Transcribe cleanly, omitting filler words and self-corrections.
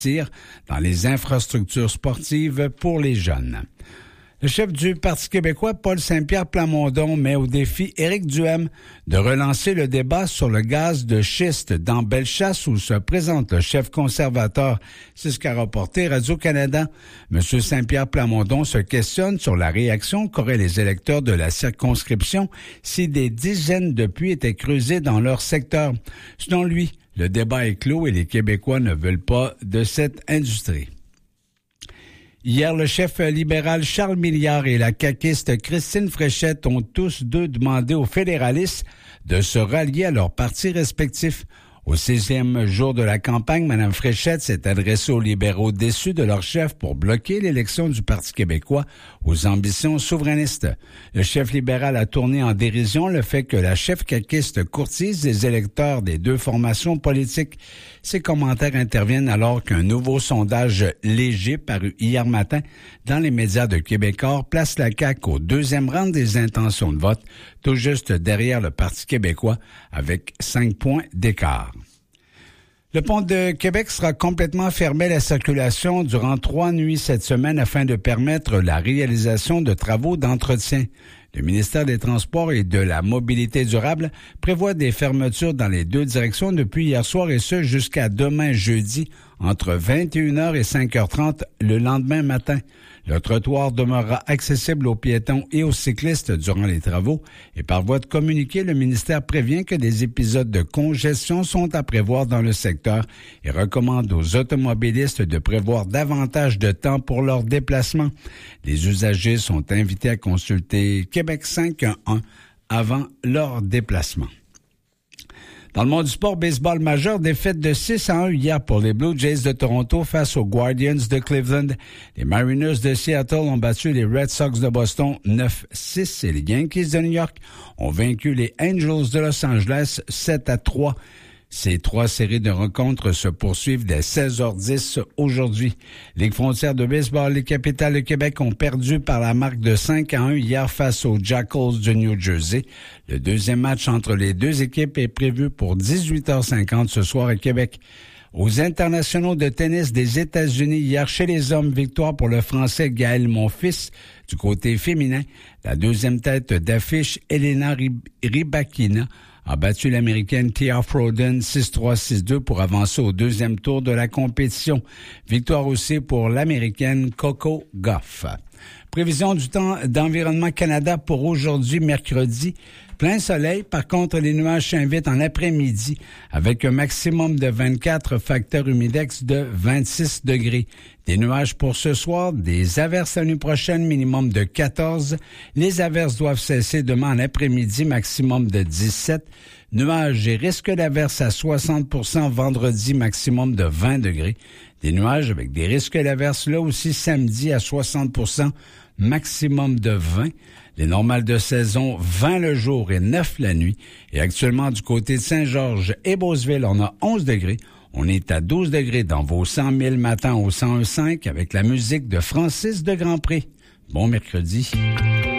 dans les infrastructures sportives pour les jeunes. Le chef du Parti québécois, Paul Saint-Pierre Plamondon, met au défi Éric Duhem de relancer le débat sur le gaz de schiste dans Bellechasse où se présente le chef conservateur. C'est ce qu'a rapporté Radio-Canada. M. Saint-Pierre Plamondon se questionne sur la réaction qu'auraient les électeurs de la circonscription si des dizaines de puits étaient creusés dans leur secteur. Selon lui, le débat est clos et les Québécois ne veulent pas de cette industrie. Hier, le chef libéral Charles Milliard et la caquiste Christine Fréchette ont tous deux demandé aux fédéralistes de se rallier à leurs partis respectifs. Au 6e jour de la campagne, Mme Fréchette s'est adressée aux libéraux déçus de leur chef pour bloquer l'élection du Parti québécois aux ambitions souverainistes. Le chef libéral a tourné en dérision le fait que la chef caquiste courtise les électeurs des deux formations politiques. Ces commentaires interviennent alors qu'un nouveau sondage léger paru hier matin dans les médias de Québécois place la CAQ au 2e rang des intentions de vote, tout juste derrière le Parti québécois avec 5 points d'écart. Le pont de Québec sera complètement fermé à la circulation durant 3 nuits cette semaine afin de permettre la réalisation de travaux d'entretien. Le ministère des Transports et de la Mobilité durable prévoit des fermetures dans les deux directions depuis hier soir et ce jusqu'à demain jeudi entre 21h et 5h30 le lendemain matin. Le trottoir demeurera accessible aux piétons et aux cyclistes durant les travaux et par voie de communiqué, le ministère prévient que des épisodes de congestion sont à prévoir dans le secteur et recommande aux automobilistes de prévoir davantage de temps pour leur déplacement. Les usagers sont invités à consulter Québec 511 avant leur déplacement. Dans le monde du sport, baseball majeur, défaite de 6-1 hier pour les Blue Jays de Toronto face aux Guardians de Cleveland. Les Mariners de Seattle ont battu les Red Sox de Boston 9-6 et les Yankees de New York ont vaincu les Angels de Los Angeles 7-3. Ces 3 séries de rencontres se poursuivent dès 16h10 aujourd'hui. Ligue frontière de baseball, les Capitals de Québec ont perdu par la marque de 5-1 hier face aux Jackals de New Jersey. Le deuxième match entre les deux équipes est prévu pour 18h50 ce soir à Québec. Aux internationaux de tennis des États-Unis, hier chez les hommes, victoire pour le Français Gaël Monfils. Du côté féminin, la deuxième tête d'affiche, Elena Rybakina, a battu l'Américaine Tia Froden 6-3, 6-2 pour avancer au deuxième tour de la compétition. Victoire aussi pour l'Américaine Coco Gauff. Prévision du temps d'Environnement Canada pour aujourd'hui, mercredi. Plein soleil, par contre, les nuages s'invitent en après-midi avec un maximum de 24, facteur humidex de 26 degrés. Des nuages pour ce soir, des averses la nuit prochaine, minimum de 14. Les averses doivent cesser demain en après-midi, maximum de 17. Nuages et risque d'averses à 60% vendredi, maximum de 20 degrés. Des nuages avec des risques d'averses là aussi samedi à 60%, maximum de 20. Les normales de saison, 20 le jour et 9 la nuit. Et actuellement, du côté de Saint-Georges et Beauceville, on a 11 degrés. On est à 12 degrés dans vos 100 000 matins au 101.5 avec la musique de Francis de Grandpré. Bon mercredi.